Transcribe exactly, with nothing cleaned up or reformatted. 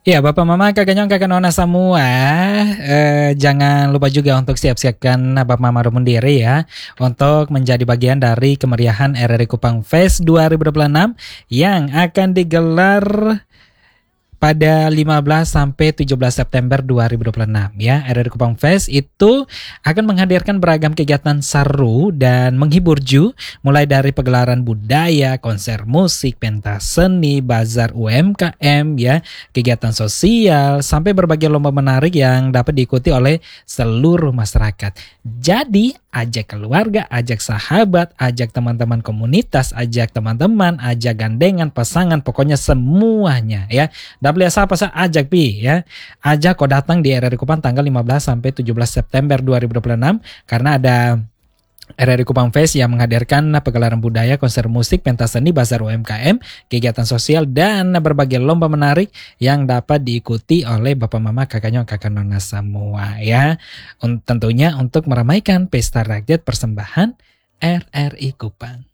Ya, Bapak Mama, Kakak Nyong, Kakak Nona semua, eh, jangan lupa juga untuk siap-siapkan Bapak Mama Rumundiri ya, untuk menjadi bagian dari kemeriahan R R I Kupang Fest dua ribu dua puluh enam yang akan digelar pada lima belas sampai tujuh belas September dua ribu dua puluh enam ya. R R I Kupang Fest itu akan menghadirkan beragam kegiatan seru dan menghibur Ju, mulai dari pegelaran budaya, konser musik, pentas seni, bazar U M K M ya, kegiatan sosial, sampai berbagai lomba menarik yang dapat diikuti oleh seluruh masyarakat. Jadi, ajak keluarga, ajak sahabat, ajak teman-teman komunitas, ajak teman-teman, ajak gandengan, pasangan, pokoknya semuanya ya. Biasa apa sih ajak pi ya. Ajak kau datang di R R I Kupang tanggal lima belas sampai tujuh belas September dua ribu dua puluh enam karena ada R R I Kupang Fest yang menghadirkan pegelaran budaya, konser musik, pentas seni, bazar U M K M, kegiatan sosial dan berbagai lomba menarik yang dapat diikuti oleh Bapak Mama, Kakak Nyong, Kakak Nona semua ya. Tentunya untuk meramaikan pesta rakyat persembahan R R I Kupang.